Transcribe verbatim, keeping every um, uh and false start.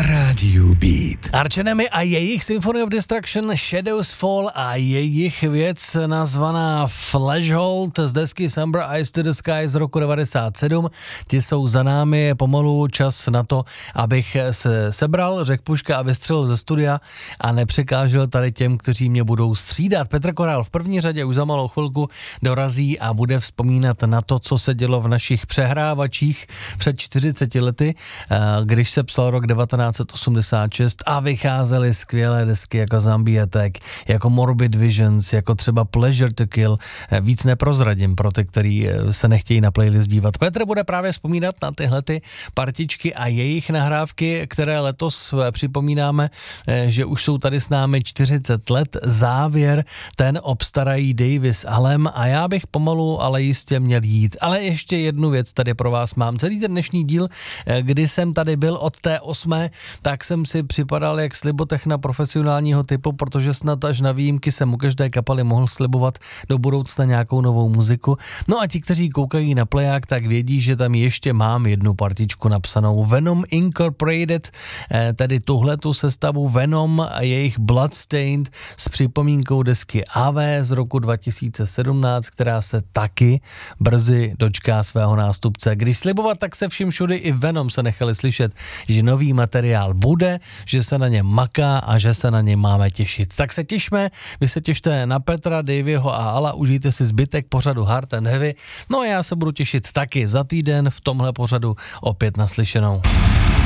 rádiu Beat. Arčenemy a jejich Symphony of Destruction, Shadows Fall a jejich věc nazvaná Flashhold z desky Summer Eyes to the Sky z roku devadesát sedm. Ti jsou za námi, je pomalu čas na to, abych se sebral, řekl puška a vystřelil ze studia a nepřekážel tady těm, kteří mě budou střídat. Petr Korál v první řadě už za malou chvilku dorazí a bude vzpomínat na to, co se dělo v našich přehrávačích před čtyřiceti lety, když se psal rok devatenáct set osmdesát šest a vycházely skvělé desky jako Zombie Attack, jako Morbid Visions, jako třeba Pleasure to Kill. Víc neprozradím pro ty, kteří se nechtějí na playlist dívat. Petr bude právě vzpomínat na tyhle ty partičky a jejich nahrávky, které letos připomínáme, že už jsou tady s námi čtyřicet let. Závěr ten obstarají Davis Alem a já bych pomalu, ale jistě měl jít. Ale ještě jednu věc tady pro vás mám. Celý ten dnešní díl, kdy jsem tady byl od té osmé, tak jsem si připadal jak slibotechna profesionálního typu, protože snad až na výjimky jsem u každé kapely mohl slibovat do budoucna nějakou novou muziku. No a ti, kteří koukají na Playák, tak vědí, že tam ještě mám jednu partičku napsanou. Venom Incorporated, tedy tuhletu sestavu Venom a jejich Bloodstained s připomínkou desky A V z roku dva tisíce sedmnáct, která se taky brzy dočká svého nástupce. Když slibovat, tak se vším všudy i Venom se nechali slyšet, že nový materiál bude, že se na ně maká a že se na ně máme těšit. Tak se těšme, vy se těšte na Petra, Davyho a Ala, užijte si zbytek pořadu Hard and Heavy, no a já se budu těšit taky za týden v tomhle pořadu opět naslyšenou.